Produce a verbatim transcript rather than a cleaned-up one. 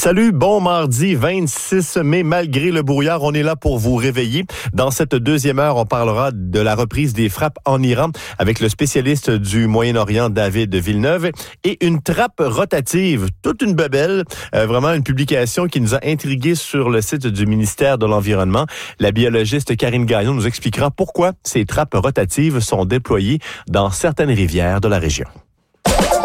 Salut, bon mardi vingt-six mai. Malgré le brouillard, on est là pour vous réveiller. Dans cette deuxième heure, on parlera de la reprise des frappes en Iran avec le spécialiste du Moyen-Orient, David Villeneuve, et une trappe rotative, toute une bebelle, euh, vraiment une publication qui nous a intrigués sur le site du ministère de l'Environnement. La biologiste Karine Gagnon nous expliquera pourquoi ces trappes rotatives sont déployées dans certaines rivières de la région.